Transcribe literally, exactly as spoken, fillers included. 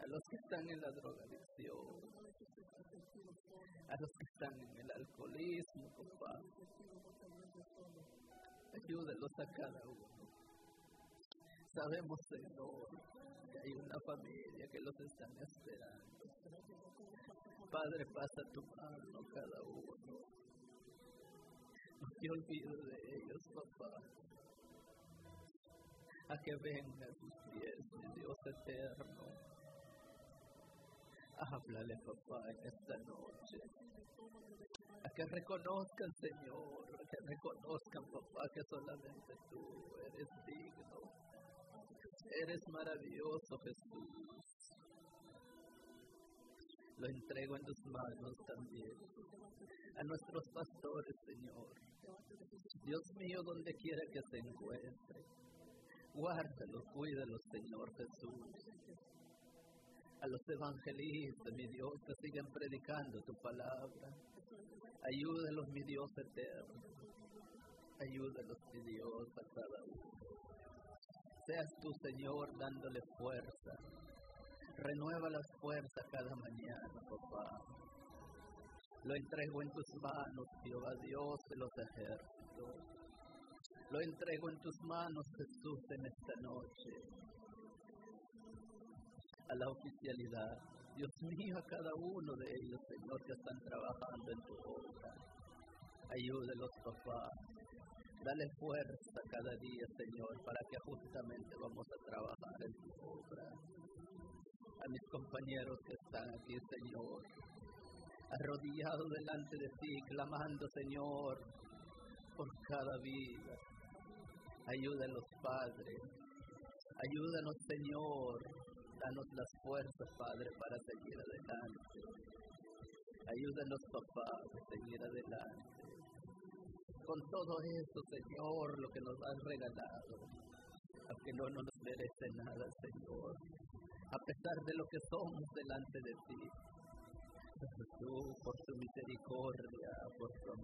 a los que están en la drogadicción, a los que están en el alcoholismo, papá. Ayúdalos a cada uno. Sabemos, Señor, que hay una familia que los están esperando. Padre, pasa tu mano a cada uno. No te olvides de ellos, papá. A que vengan a tus pies, mi Dios eterno. Háblale, papá, en esta noche. A que reconozcan, Señor, a que reconozcan, papá, que solamente tú eres digno. Eres maravilloso, Jesús. Lo entrego en tus manos también. A nuestros pastores, Señor. Dios mío, donde quiera que se encuentre. Guárdalos, cuídalos, Señor Jesús. A los evangelistas, mi Dios, que siguen predicando tu palabra. Ayúdalos, mi Dios eterno. Ayúdalos, mi Dios, a cada uno. Seas tú, Señor, dándole fuerza. Renueva las fuerzas cada mañana, papá. Lo entrego en tus manos, Jehová Dios de los ejércitos. Lo entrego en tus manos, Jesús, en esta noche. A la oficialidad. Dios mío, a cada uno de ellos, Señor, que están trabajando en tu obra. Ayúdelos, papá. Dale fuerza cada día, Señor, para que justamente vamos a trabajar en tu obra. A mis compañeros que están aquí, Señor, arrodillados delante de ti, clamando, Señor, por cada vida. Ayúdanos, Padre. Ayúdanos, Señor. Danos las fuerzas, Padre, para seguir adelante. Ayúdanos, papá, a seguir adelante. Con todo eso, Señor, lo que nos has regalado, aunque no nos merece nada, Señor, a pesar de lo que somos delante de ti, pero tú, por tu misericordia, por tu amor,